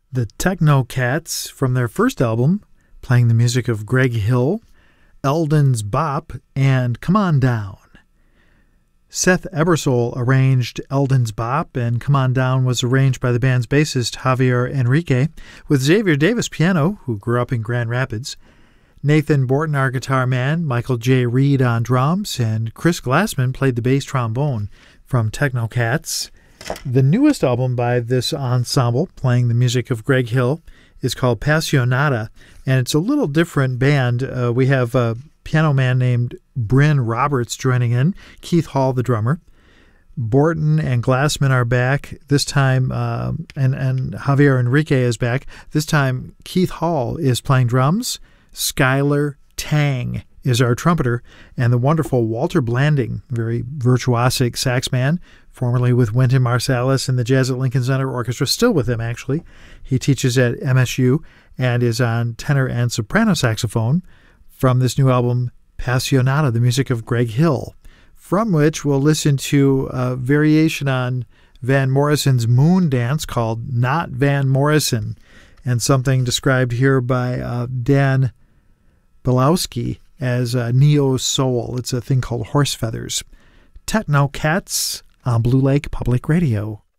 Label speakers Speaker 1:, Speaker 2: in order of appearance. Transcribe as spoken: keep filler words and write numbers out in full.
Speaker 1: The Techno Cats from their first album, playing the music of Greg Hill, Eldon's Bop, and Come On Down. Seth Ebersole arranged Eldon's Bop, and Come On Down was arranged by the band's bassist Javier Enrique, with Xavier Davis piano, who grew up in Grand Rapids, Nathan Borton, our guitar man, Michael J. Reed on drums, and Chris Glassman played the bass trombone from Techno Cats. The newest album by this ensemble, playing the music of Greg Hill, is called Passionata, and it's a little different band. Uh, we have a piano man named Bryn Roberts joining in, Keith Hall, the drummer. Borton and Glassman are back this time, uh, and, and Javier Enrique is back. This time, Keith Hall is playing drums. Skylar Tang is our trumpeter, and the wonderful Walter Blanding, very virtuosic sax man, formerly with Wynton Marsalis and the Jazz at Lincoln Center Orchestra, still with him actually. He teaches at M S U and is on tenor and soprano saxophone from this new album, Passionata, the music of Greg Hill, from which we'll listen to a variation on Van Morrison's Moon Dance called Not Van Morrison, and something described here by uh, Dan Bilowski as uh, neo soul. It's a thing called Horse Feathers. Techno Cats on Blue Lake Public Radio.